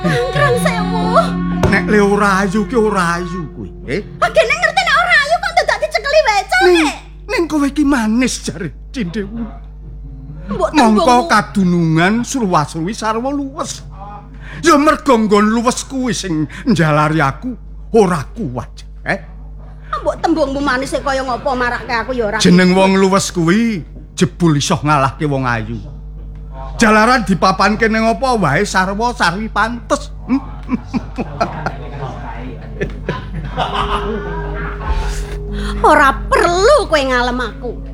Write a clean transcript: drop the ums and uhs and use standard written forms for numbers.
Krang sewu. Nek le ora ayu ki ora ayu kuwi, Agene ngerti nek ora ayu kok dadak dicekeli wae, Cek. Ning kowe iki manis jare Cindewu. Mbok Mongko kadunungan surwa-surwi sarwa luwes. Ya mergo nggon luwes kuwi sing njalari aku ora kuat. Mbok tembungmu manis kaya ngopo marake aku ya ora. Jeneng wong luwes kuwi jebul iso ngalahke wong ayu. Jalaran dipapanke ning apa wae sarwa sarwi pantes. Ora perlu kowe ngalem aku.